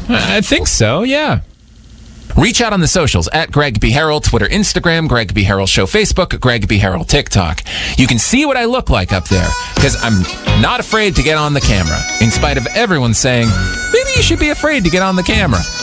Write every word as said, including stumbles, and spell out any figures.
I think so, yeah. Reach out on the socials at Greg B. Harrell, Twitter, Instagram, Greg B. Harrell Show, Facebook, Greg B. Harrell, TikTok. You can see what I look like up there, because I'm not afraid to get on the camera, in spite of everyone saying, maybe you should be afraid to get on the camera.